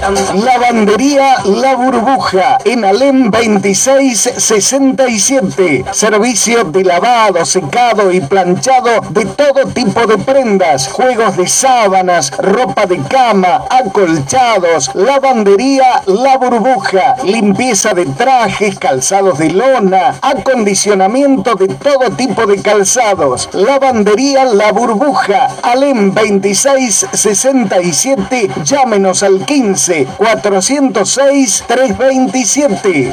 Lavandería La Burbuja en Alem 2667. Servicio de lavado, secado y planchado de todo tipo de prendas, juegos de sábanas, ropa de cama, acolchados. Lavandería La Burbuja. Limpieza de trajes, calzados de lona, acondicionamiento de todo tipo de calzados. Lavandería La Burbuja, Alem 2667. Llámenos al 15 406 327.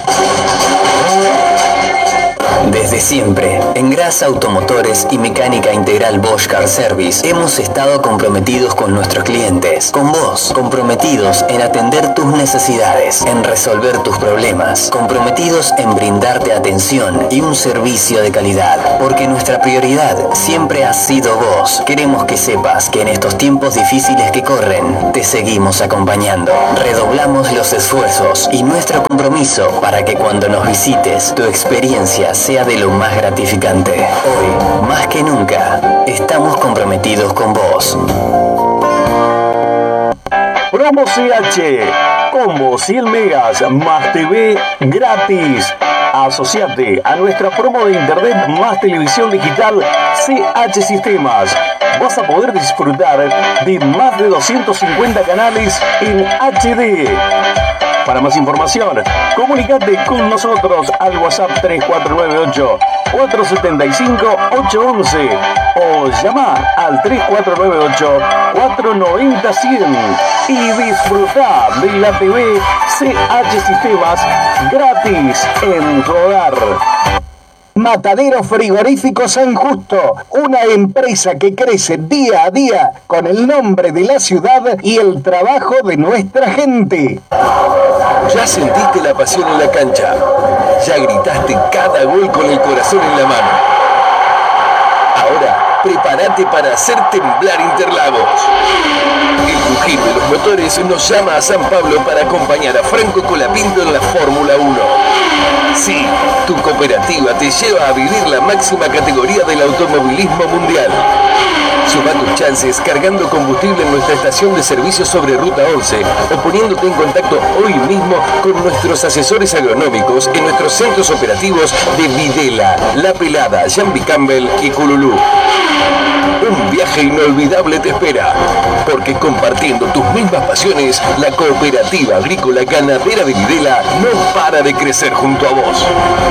Desde siempre, en Grasa Automotores y Mecánica Integral Bosch Car Service hemos estado comprometidos con nuestros clientes, con vos, comprometidos en atender tus necesidades, en resolver tus problemas, comprometidos en brindarte atención y un servicio de calidad, porque nuestra prioridad siempre ha sido vos. Queremos que sepas que en estos tiempos difíciles que corren, te seguimos acompañando. Redoblamos los esfuerzos y nuestro compromiso para que cuando nos visites, tu experiencia sea de lo más gratificante. Hoy, más que nunca, estamos comprometidos con vos. Promo CH, combo 100 megas más TV gratis. Asociate a nuestra promo de internet más televisión digital CH Sistemas. Vas a poder disfrutar de más de 250 canales en HD. Para más información, comunícate con nosotros al WhatsApp 3498-475-811 o llama al 3498-490-100 y disfruta de la TV CH Sistemas gratis en tu hogar. Matadero Frigorífico San Justo, una empresa que crece día a día con el nombre de la ciudad y el trabajo de nuestra gente. Ya sentiste la pasión en la cancha, ya gritaste cada gol con el corazón en la mano. Ahora, prepárate para hacer temblar Interlagos. El rugir de los motores nos llama a San Pablo para acompañar a Franco Colapinto en la Fórmula 1. Sí, tu cooperativa te lleva a vivir la máxima categoría del automovilismo mundial. Suma tus chances cargando combustible en nuestra estación de servicio sobre Ruta 11 o poniéndote en contacto hoy mismo con nuestros asesores agronómicos en nuestros centros operativos de Videla, La Pelada, Jambi Campbell y Cululú. Un viaje inolvidable te espera, porque compartiendo tus mismas pasiones, la Cooperativa Agrícola Ganadera de Videla no para de crecer junto a vos.